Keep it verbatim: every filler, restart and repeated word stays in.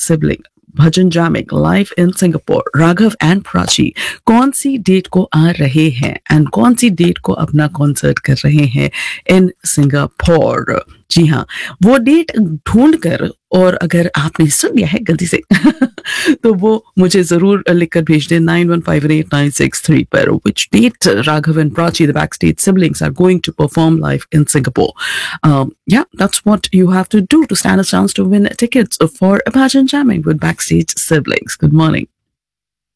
sibling. Bhajan jamming live in Singapore. Raghav and Prachi कौन सी date को आ रहे हैं एंड कौन सी डेट को अपना कॉन्सर्ट कर रहे हैं इन सिंगापुर? जी हाँ, वो डेट ढूंढ कर, और अगर आपने सुन लिया है गलती से तो वो मुझे जरूर लिखकर भेज दें nine one five eight nine six three पर. Which date Raghav and Prachi, the backstage siblings, are going to perform live in Singapore? Um, yeah, that's what you have to do to stand a chance to win tickets for Imagine Jamming with Backstage Siblings. Good morning.